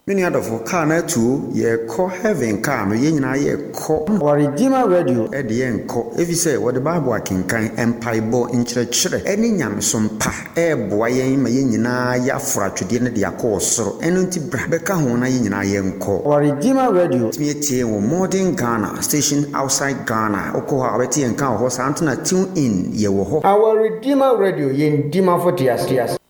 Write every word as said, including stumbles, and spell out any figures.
Many other for car na two ye call heaven car me yen na ye call our Redeemer Radio at the end call if you say what the Bible can kind empire bo in church any nyam some pa e boy yen ma yen na ya fra twede ne de akọ soro eno nti bra be ka ho na yen na ye nko our Redeemer Radio me tie wo modern Ghana station outside Ghana okọ ha beti en kan ho sa antuna tune in ye wo ho our Redeemer Radio yen dima for tias tias